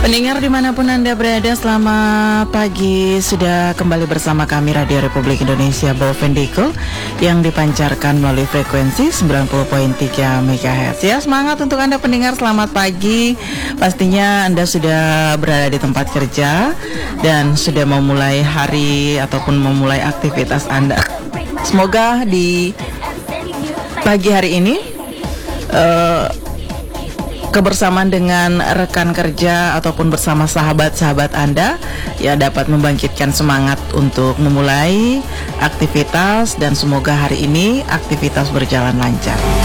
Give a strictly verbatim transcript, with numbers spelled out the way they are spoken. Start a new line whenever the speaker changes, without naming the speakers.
Pendengar dimanapun Anda berada, selamat pagi. Sudah kembali bersama kami Radio Republik Indonesia Bovendigo yang dipancarkan melalui frekuensi sembilan puluh koma tiga megahertz. Ya, semangat untuk Anda pendengar, selamat pagi. Pastinya Anda sudah berada di tempat kerja dan sudah memulai hari ataupun memulai aktivitas Anda. Semoga di pagi hari ini uh, kebersamaan dengan rekan kerja ataupun bersama sahabat-sahabat Anda ya dapat membangkitkan semangat untuk memulai aktivitas, dan semoga hari ini aktivitas berjalan lancar.